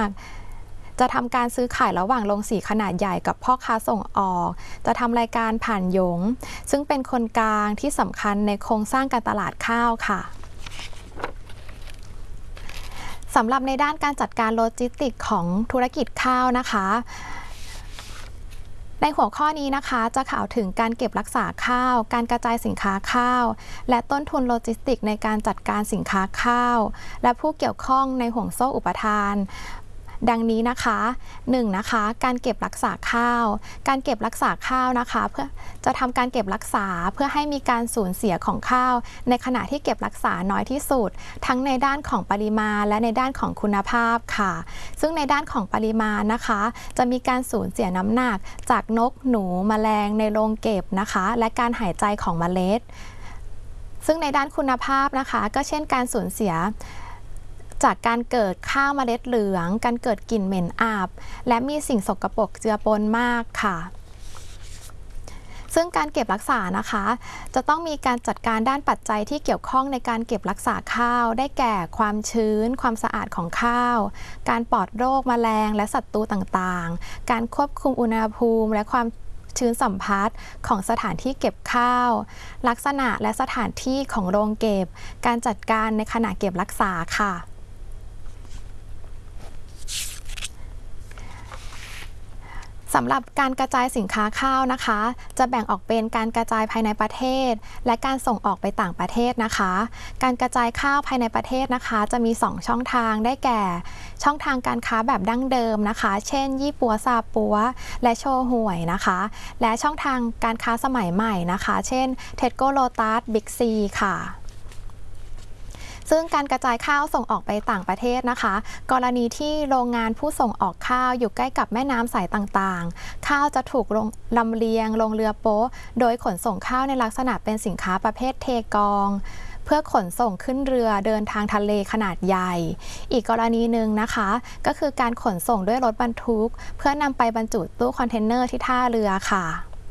ากจะทำการซื้อขายระหว่างโรงสีขนาดใหญ่กับพ่อค้าส่งออกจะทำรายการผ่านหยงซึ่งเป็นคนกลางที่สำคัญในโครงสร้างการตลาดข้าวค่ะสำหรับในด้านการจัดการโลจิสติกของธุรกิจข้าวนะคะในหัวข้อนี้นะคะจะกล่าวถึงการเก็บรักษาข้าวการกระจายสินค้าข้าวและต้นทุนโลจิสติกในการจัดการสินค้าข้าวและผู้เกี่ยวข้องในห่วงโซ่อุปทานดังนี้นะคะ 1. นะคะการเก็บรักษาข้าวการเก็บรักษาข้าวนะคะเพื่อจะทำการเก็บรักษาเพื่อให้มีการสูญเสียของข้าวในขณะที่เก็บรักษาน้อยที่สุดทั้งในด้านของปริมาณและในด้านของคุณภาพค่ะซึ่งในด้านของปริมาณนะคะจะมีการสูญเสียน้ำหนักจากนกหนูแมลงในโรงเก็บนะคะและการหายใจของเมล็ดซึ่งในด้านคุณภาพนะคะก็เช่นการสูญเสียจากการเกิดข้าวเมล็ดเหลืองการเกิดกลิ่นเหม็นอับและมีสิ่งสกปรกเจือปนมากค่ะซึ่งการเก็บรักษานะคะจะต้องมีการจัดการด้านปัจจัยที่เกี่ยวข้องในการเก็บรักษาข้าวได้แก่ความชื้นความสะอาดของข้าวการปลอดโรคแมลงและศัตรูต่างๆการควบคุมอุณหภูมิและความชื้นสัมผัสของสถานที่เก็บข้าวลักษณะและสถานที่ของโรงเก็บการจัดการในขณะเก็บรักษาค่ะสำหรับการกระจายสินค้าข้าวนะคะจะแบ่งออกเป็นการกระจายภายในประเทศและการส่งออกไปต่างประเทศนะคะการกระจายข้าวภายในประเทศนะคะจะมี2ช่องทางได้แก่ช่องทางการค้าแบบดั้งเดิมนะคะเช่นยี่ปัวซาปัวและโชห่วยนะคะและช่องทางการค้าสมัยใหม่นะคะเช่นเทสโก้โลตัสบิ๊กซีค่ะซึ่งการกระจายข้าวส่งออกไปต่างประเทศนะคะกรณีที่โรงงานผู้ส่งออกข้าวอยู่ใกล้กับแม่น้ำสายต่างๆข้าวจะถูกลำเลียงลงเรือโป๊ะโดยขนส่งข้าวในลักษณะเป็นสินค้าประเภทเทกองเพื่อขนส่งขึ้นเรือเดินทางทะเลขนาดใหญ่อีกกรณีหนึ่งนะคะก็คือการขนส่งด้วยรถบรรทุกเพื่อนำไปบรรจุตู้คอนเทนเนอร์ที่ท่าเรือค่ะ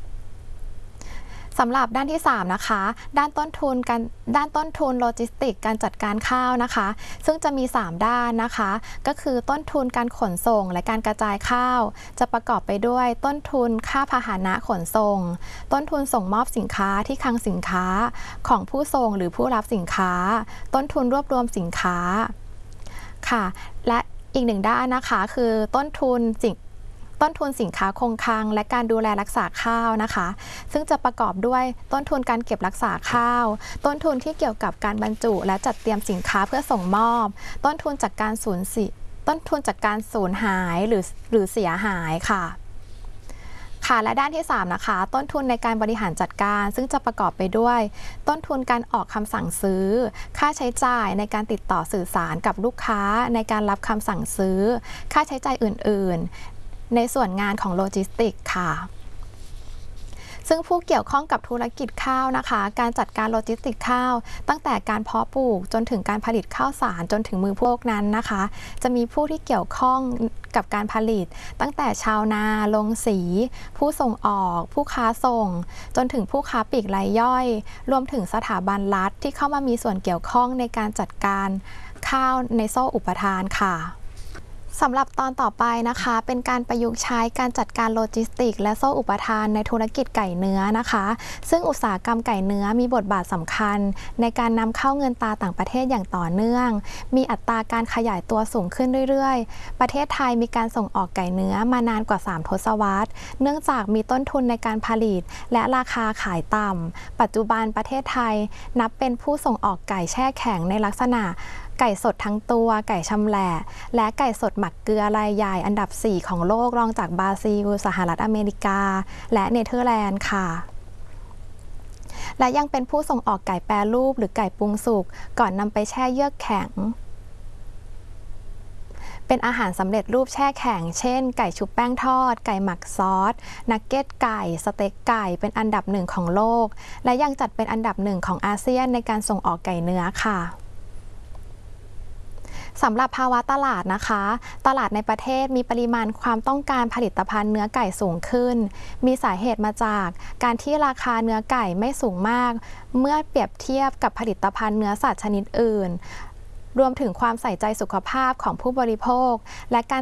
สำหรับด้านที่3นะคะด้านต้นทุนโลจิสติกการจัดการข้าวนะคะซึ่งจะมี3ด้านนะคะก็คือต้นทุนการขนส่งและการกระจายข้าวจะประกอบไปด้วยต้นทุนค่าพาหนะขนส่งต้นทุนส่งมอบสินค้าที่คลังสินค้าของผู้ส่งหรือผู้รับสินค้าต้นทุนรวบรวมสินค้าค่ะและอีก1ด้านนะคะคือต้นทุนสินค้าคงคลังและการดูแลรักษาข้าวนะคะซึ่งจะประกอบด้วยต้นทุนการเก็บรักษาข้าวต้นทุนที่เกี่ยวกับการบรรจุและจัดเตรียมสินค้าเพื่อส่งมอบต้นทุนจากการสูญหายหรือเสียหายค่ะและด้านที่3นะคะต้นทุนในการบริหารจัดการซึ่งจะประกอบไปด้วยต้นทุนการออกคำสั่งซื้อค่าใช้จ่ายในการติดต่อสื่อสารกับลูกค้าในการรับคำสั่งซื้อค่าใช้จ่ายอื่นๆในส่วนงานของโลจิสติกค่ะซึ่งผู้เกี่ยวข้องกับธุรกิจข้าวนะคะการจัดการโลจิสติกข้าวตั้งแต่การเพาะปลูกจนถึงการผลิตข้าวสารจนถึงมือพวกนั้นนะคะจะมีผู้ที่เกี่ยวข้องกับการผลิตตั้งแต่ชาวนาโรงสีผู้ส่งออกผู้ค้าส่งจนถึงผู้ค้าปลีกรายย่อยรวมถึงสถาบันรัฐที่เข้ามามีส่วนเกี่ยวข้องในการจัดการข้าวในโซ่อุปทานค่ะสำหรับตอนต่อไปนะคะเป็นการประยุกต์ใช้การจัดการโลจิสติกและโซ่อุปทานในธุรกิจไก่เนื้อนะคะซึ่งอุตสาหกรรมไก่เนื้อมีบทบาทสำคัญในการนำเข้าเงินตราต่างประเทศอย่างต่อเนื่องมีอัตราการขยายตัวสูงขึ้นเรื่อยๆประเทศไทยมีการส่งออกไก่เนื้อมานานกว่า3 ทศวรรษเนื่องจากมีต้นทุนในการผลิตและราคาขายต่ำปัจจุบันประเทศไทยนับเป็นผู้ส่งออกไก่แช่แข็งในลักษณะไก่สดทั้งตัวไก่ชำแหละและไก่สดหมักเกลือรายใหญ่อันดับ4ของโลกรองจากบราซิลสหรัฐอเมริกาและเนเธอร์แลนด์ค่ะและยังเป็นผู้ส่งออกไก่แปรรูปหรือไก่ปรุงสุกก่อนนำไปแช่เยือกแข็งเป็นอาหารสำเร็จรูปแช่แข็งเช่นไก่ชุบแป้งทอดไก่หมักซอสนักเก็ตไก่สเต็กไก่เป็นอันดับ1ของโลกและยังจัดเป็นอันดับ1ของอาเซียนในการส่งออกไก่เนื้อค่ะสำหรับภาวะตลาดนะคะตลาดในประเทศมีปริมาณความต้องการผลิตภัณฑ์เนื้อไก่สูงขึ้นมีสาเหตุมาจากการที่ราคาเนื้อไก่ไม่สูงมากเมื่อเปรียบเทียบกับผลิตภัณฑ์เนื้อสัตว์ชนิดอื่นรวมถึงความใส่ใจสุขภาพของผู้บริโภคและการ